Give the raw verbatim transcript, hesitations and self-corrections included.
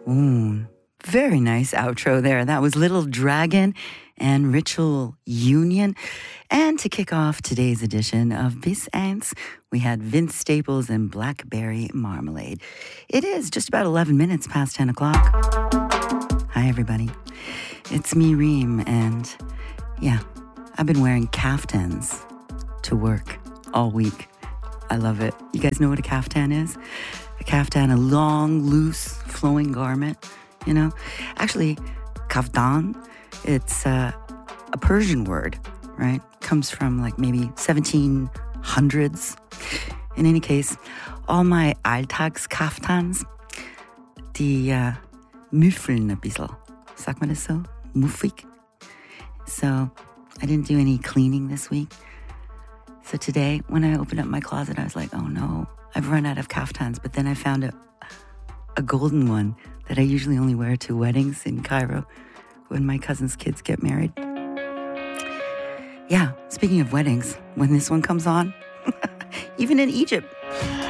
Ooh, very nice outro there. That was Little Dragon and Ritual Union. And to kick off today's edition of Bis Eins, we had Vince Staples and Blackberry Marmalade. It is just about eleven minutes past ten o'clock. Hi, everybody. It's me, Reem, and yeah, I've been wearing caftans to work all week. I love it. You guys know what a caftan is? A caftan, a long, loose, flowing garment, you know? Actually, kaftan, it's uh, a Persian word, right? Comes from like maybe seventeen hundreds. In any case, all my Alltagskaftans, die uh, müffeln a bisschen. Sagt man das so? Muffig. So I didn't do any cleaning this week. So today, when I opened up my closet, I was like, oh no, I've run out of kaftans. But then I found a, a golden one that I usually only wear to weddings in Cairo when my cousin's kids get married. Yeah, speaking of weddings, when this one comes on, even in Egypt,